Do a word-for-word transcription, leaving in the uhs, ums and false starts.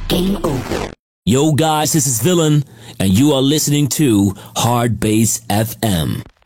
Game over. Yo guys, this is Villain, and you are listening to Hard Bass F M.